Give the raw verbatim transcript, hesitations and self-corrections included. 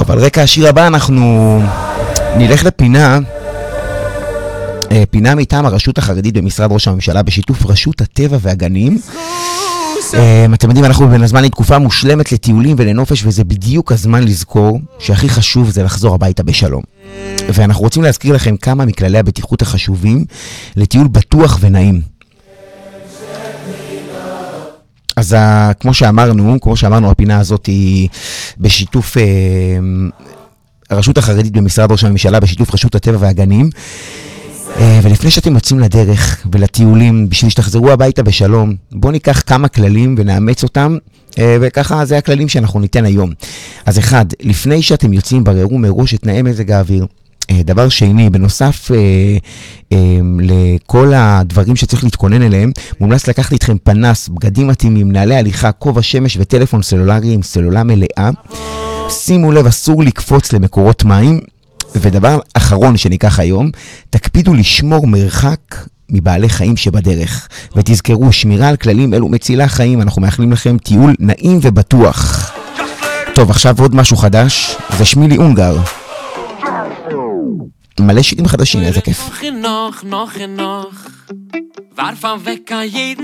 טוב, על רקע השיר הבא אנחנו נלך לפינה, פינה מטעם הרשות החרדית במשרד ראש הממשלה בשיתוף רשות הטבע והגנים. אתם יודעים, אנחנו בין הזמן לתקופה מושלמת לטיולים ולנופש, וזה בדיוק הזמן לזכור שהכי חשוב זה לחזור הביתה בשלום. ואנחנו רוצים להזכיר לכם כמה מכללי הבטיחות החשובים לטיול בטוח ונעים. אז כמו שאמרנו, כמו שאמרנו, הפינה הזאת היא בשיתוף הרשות החרדית במשרד ראש הממשלה, בשיתוף רשות הטבע והגנים. ולפני שאתם יוצאים לדרך ולטיולים, בשביל שתחזרו הביתה בשלום, בואו ניקח כמה כללים ונאמץ אותם, וככה זה הכללים שאנחנו ניתן היום. אז אחד, לפני שאתם יוצאים בררו מראש את תנאי מזג האוויר. דבר שני, בנוסף אה, אה, לכל הדברים שצריך להתכונן אליהם, מומלץ לקחת איתכם פנס, בגדים מתאימים, נעלי הליכה, כובע שמש וטלפון סלולרי עם סלולה מלאה. שימו לב, אסור לקפוץ למקורות מים. ודבר אחרון שניקח היום, תקפידו לשמור מרחק מבעלי חיים שבדרך. ותזכרו, שמירה על כללים אלו מצילה חיים. אנחנו מאחלים לכם טיול נעים ובטוח. טוב, עכשיו עוד משהו חדש, זה שמילי אונגר. מלא שירים חדשים, איזה כיף.